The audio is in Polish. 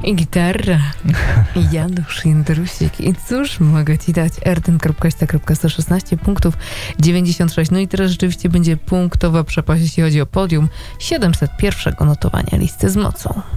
I gitarra. I Janusz Jędrusik. I cóż mogę ci dać? Erden.sta.116 punktów 96. No i teraz rzeczywiście będzie punktowa przepaść, jeśli chodzi o podium 701 notowania listy z mocą.